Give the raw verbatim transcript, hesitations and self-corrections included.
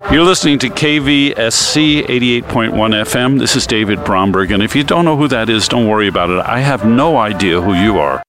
You're listening to K V S C eighty-eight point one F M. This is David Bromberg, and if you don't know who that is, don't worry about it. I have no idea who you are.